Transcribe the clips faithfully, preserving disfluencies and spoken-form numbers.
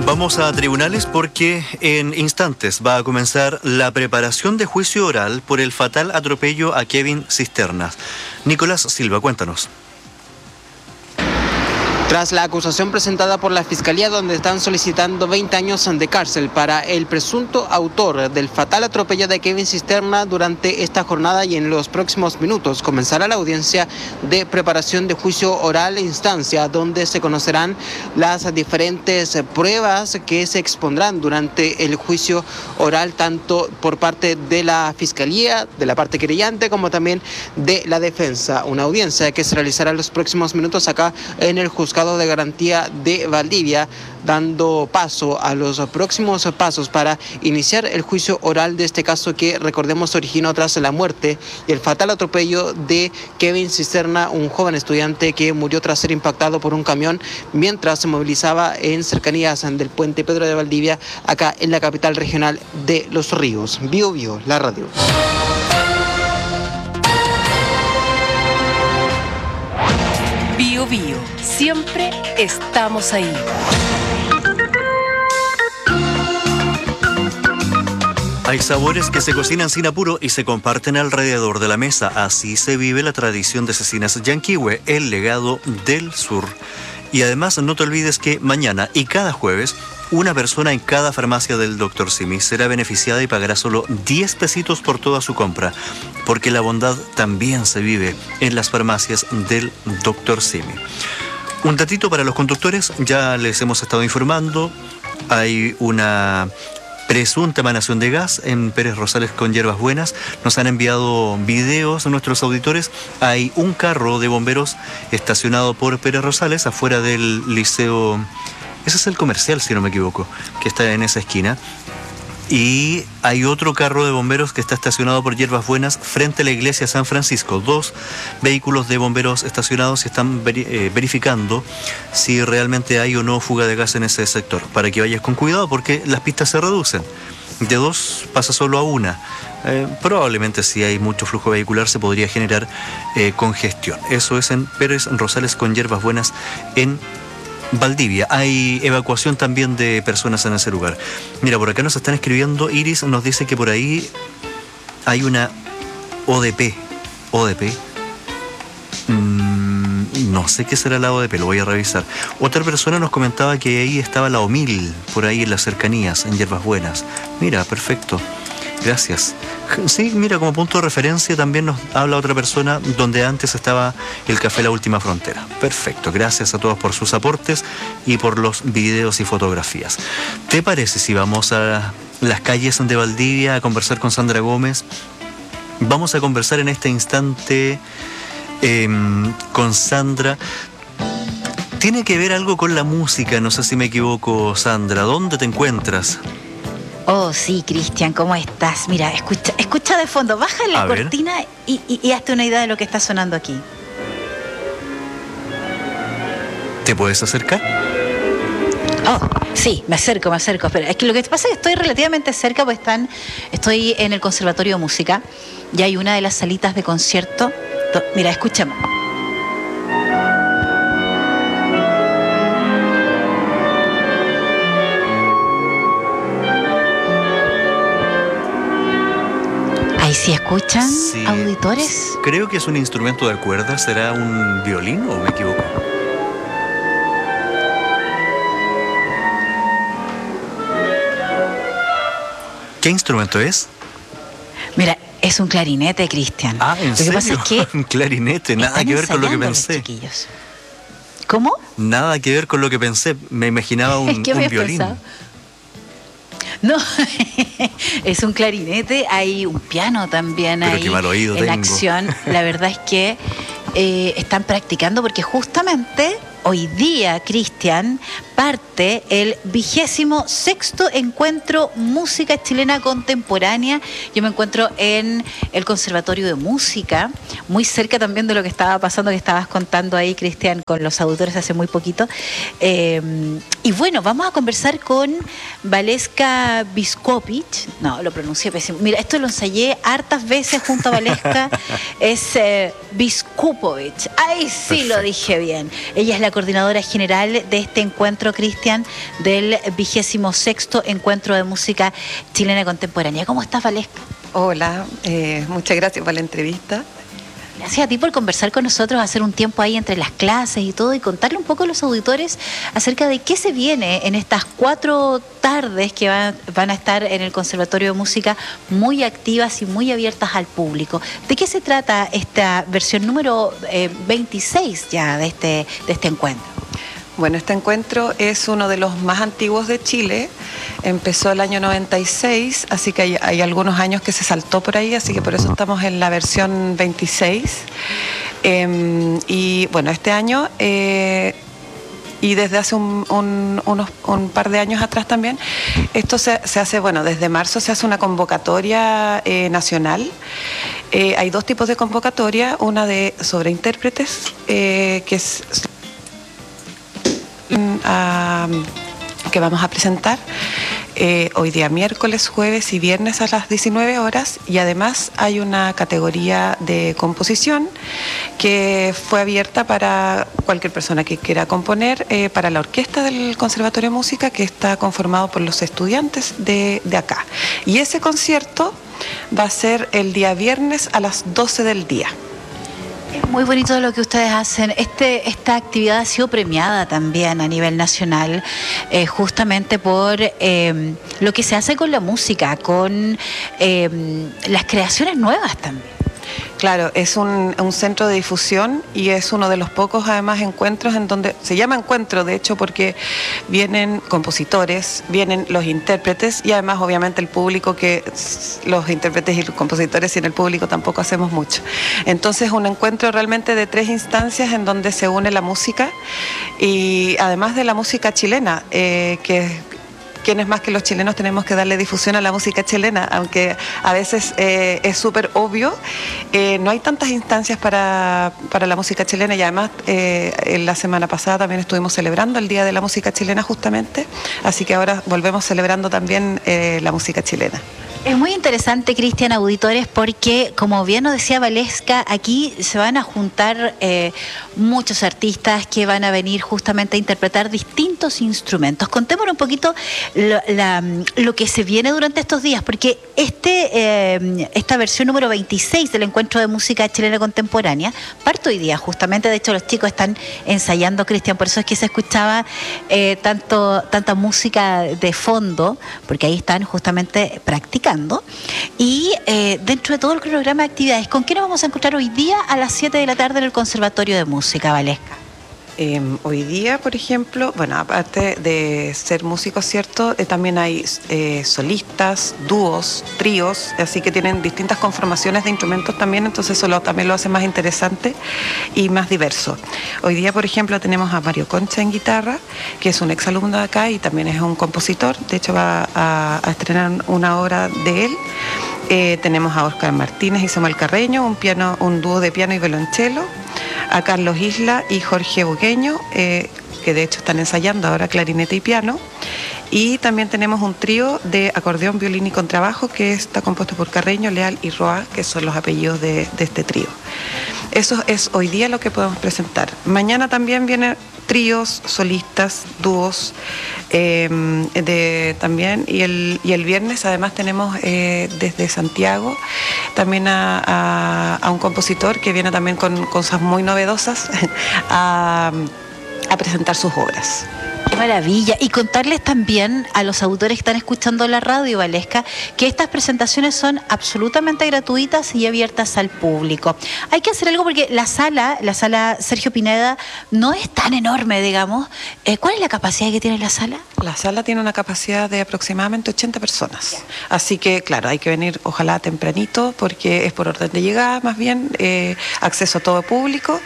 Vamos a tribunales porque en instantes va a comenzar la preparación de juicio oral por el fatal atropello a Kevin Cisternas. Nicolás Silva, cuéntanos. Tras la acusación presentada por la Fiscalía, donde están solicitando veinte años de cárcel para el presunto autor del fatal atropello de Kevin Cisterna, durante esta jornada y en los próximos minutos comenzará la audiencia de preparación de juicio oral e instancia, donde se conocerán las diferentes pruebas que se expondrán durante el juicio oral, tanto por parte de la Fiscalía, de la parte querellante, como también de la defensa. Una audiencia que se realizará en los próximos minutos acá en el juzgado de garantía de Valdivia, dando paso a los próximos pasos para iniciar el juicio oral de este caso que, recordemos, se originó tras la muerte y el fatal atropello de Kevin Cisterna, un joven estudiante que murió tras ser impactado por un camión mientras se movilizaba en cercanías del puente Pedro de Valdivia, acá en la capital regional de Los Ríos. Bio Bio, la radio. Bio Bio, siempre estamos ahí. Hay sabores que se cocinan sin apuro y se comparten alrededor de la mesa. Así se vive la tradición de Cecinas Yanquihue, el legado del sur. Y además no te olvides que mañana y cada jueves una persona en cada farmacia del doctor Simi será beneficiada y pagará solo diez pesitos por toda su compra, porque la bondad también se vive en las farmacias del doctor Simi. Un datito para los conductores, ya les hemos estado informando, hay una presunta emanación de gas en Pérez Rosales con Hierbas Buenas. Nos han enviado videos a nuestros auditores. Hay un carro de bomberos estacionado por Pérez Rosales afuera del liceo. Ese es el comercial, si no me equivoco, que está en esa esquina. Y hay otro carro de bomberos que está estacionado por Hierbas Buenas frente a la iglesia San Francisco. Dos vehículos de bomberos estacionados y están veri- eh, verificando si realmente hay o no fuga de gas en ese sector. Para que vayas con cuidado porque las pistas se reducen. De dos pasa solo a una. Eh, probablemente si hay mucho flujo vehicular se podría generar eh, congestión. Eso es en Pérez Rosales con Hierbas Buenas en Valdivia. Hay evacuación también de personas en ese lugar. Mira, por acá nos están escribiendo. Iris nos dice que por ahí hay una O D P. O D P. Mm, no sé qué será la O D P, lo voy a revisar. Otra persona nos comentaba que ahí estaba la O Mil, por ahí en las cercanías, en Hierbas Buenas. Mira, perfecto. Gracias. Sí, mira, como punto de referencia también nos habla otra persona donde antes estaba el Café La Última Frontera. Perfecto, gracias a todos por sus aportes y por los videos y fotografías. ¿Te parece si vamos a las calles de Valdivia a conversar con Sandra Gómez? Vamos a conversar en este instante eh, con Sandra. Tiene que ver algo con la música, no sé si me equivoco, Sandra. ¿Dónde te encuentras? Oh, sí, Cristian, ¿cómo estás? Mira, escucha, escucha de fondo, baja la A ver. cortina y, y, y hazte una idea de lo que está sonando aquí. ¿Te puedes acercar? Oh, sí, me acerco, me acerco. Espera, es que lo que pasa es que estoy relativamente cerca, pues están, estoy en el Conservatorio de Música y hay una de las salitas de concierto. Do, mira, escúchame. ¿Ahí sí escuchan, Sí. auditores? Creo que es un instrumento de cuerda. ¿Será un violín o me equivoco? ¿Qué instrumento es? Mira, es un clarinete, Cristian. Ah, ¿en Lo serio? que pasa es que Un clarinete, nada están que ver con lo que ensayando los pensé. chiquillos. ¿Cómo? Nada que ver con lo que pensé. Me imaginaba un, ¿Qué un habías violín. pensado? No, es un clarinete, hay un piano también Pero ahí qué mal oído en tengo. acción. La verdad es que eh, están practicando porque justamente hoy día, Cristian, parte el vigésimo sexto encuentro Música Chilena Contemporánea. Yo me encuentro en el Conservatorio de Música, muy cerca también de lo que estaba pasando, que estabas contando ahí, Cristian, con los auditores hace muy poquito. Eh, y bueno, vamos a conversar con Valeska Biskovic. No, lo pronuncié pésimo. Mira, esto lo ensayé hartas veces junto a Valeska. Es eh, Biskupovic. Ahí sí. Perfecto. Lo dije bien. Ella es la coordinadora general de este encuentro encuentro, Cristian, del vigésimo sexto Encuentro de Música Chilena Contemporánea. ¿Cómo estás, Valesca? Hola, eh, muchas gracias por la entrevista. Gracias a ti por conversar con nosotros, hacer un tiempo ahí entre las clases y todo, y contarle un poco a los auditores acerca de qué se viene en estas cuatro tardes que van, van a estar en el Conservatorio de Música, muy activas y muy abiertas al público. ¿De qué se trata esta versión número eh, veintiséis ya de este, de este encuentro? Bueno, este encuentro es uno de los más antiguos de Chile. Empezó el año noventa y seis, así que hay, hay algunos años que se saltó por ahí, así que por eso estamos en la versión veintiséis. Eh, y bueno, este año eh, y desde hace un, un, unos, un par de años atrás también, esto se, se hace, bueno, desde marzo se hace una convocatoria eh, nacional. Eh, hay dos tipos de convocatoria, una de sobre intérpretes, eh, que es... A, que vamos a presentar eh, hoy día miércoles, jueves y viernes a las diecinueve horas, y además hay una categoría de composición que fue abierta para cualquier persona que quiera componer eh, para la orquesta del Conservatorio de Música, que está conformado por los estudiantes de, de acá, y ese concierto va a ser el día viernes a las doce del día. Es muy bonito lo que ustedes hacen. Este, esta actividad ha sido premiada también a nivel nacional, eh, justamente por eh, lo que se hace con la música, con eh, las creaciones nuevas también. Claro, es un, un centro de difusión y es uno de los pocos, además, encuentros en donde se llama encuentro, de hecho, porque vienen compositores, vienen los intérpretes y además, obviamente, el público, que los intérpretes y los compositores sin el público tampoco hacemos mucho. Entonces, un encuentro realmente de tres instancias en donde se une la música y además de la música chilena, eh, que quienes más que los chilenos tenemos que darle difusión a la música chilena, aunque a veces eh, es súper obvio, eh, no hay tantas instancias para, para la música chilena, y además eh, en la semana pasada también estuvimos celebrando el Día de la Música Chilena justamente, así que ahora volvemos celebrando también eh, la música chilena. Es muy interesante, Cristian, auditores, porque, como bien nos decía Valesca, aquí se van a juntar eh, muchos artistas que van a venir justamente a interpretar distintos instrumentos. Contémonos un poquito lo, la, lo que se viene durante estos días, porque este eh, esta versión número veintiséis del Encuentro de Música Chilena Contemporánea parte hoy día, justamente. De hecho, los chicos están ensayando, Cristian, por eso es que se escuchaba eh, tanto tanta música de fondo, porque ahí están justamente practicando. Y eh, dentro de todo el cronograma de actividades, ¿con qué nos vamos a encontrar hoy día a las siete de la tarde en el Conservatorio de Música, Valesca? Eh, hoy día, por ejemplo, bueno, aparte de ser músicos, ¿cierto? Eh, también hay eh, solistas, dúos, tríos, así que tienen distintas conformaciones de instrumentos también, entonces eso lo, también lo hace más interesante y más diverso. Hoy día, por ejemplo, tenemos a Mario Concha en guitarra, que es un exalumno de acá y también es un compositor, de hecho va a, a estrenar una obra de él. Eh, tenemos a Óscar Martínez y Samuel Carreño, un, piano, un dúo de piano y violonchelo, a Carlos Isla y Jorge Bugueño, eh, que de hecho están ensayando ahora clarinete y piano, y también tenemos un trío de acordeón, violín y contrabajo que está compuesto por Carreño, Leal y Roa, que son los apellidos de, de este trío. Eso es hoy día lo que podemos presentar. Mañana también vienen tríos, solistas, dúos, eh, de, también, y el, y el viernes además tenemos eh, desde Santiago también a, a, a un compositor que viene también con cosas muy novedosas a, a presentar sus obras. ¡Qué maravilla! Y contarles también a los autores que están escuchando la radio, Valesca, que estas presentaciones son absolutamente gratuitas y abiertas al público. Hay que hacer algo porque la sala, la sala Sergio Pineda, no es tan enorme, digamos. Eh, ¿Cuál es la capacidad que tiene la sala? La sala tiene una capacidad de aproximadamente ochenta personas. Así que, claro, hay que venir ojalá tempranito porque es por orden de llegada, más bien, eh, acceso a todo público.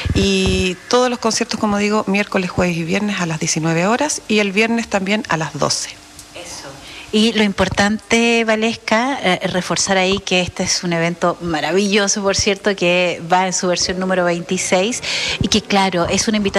Y todos los conciertos, como digo, miércoles, jueves y viernes a las diecinueve horas y el viernes también a las doce. Eso. Y lo importante, Valesca, eh, reforzar ahí que este es un evento maravilloso, por cierto, que va en su versión número veintiséis y que, claro, es una invitación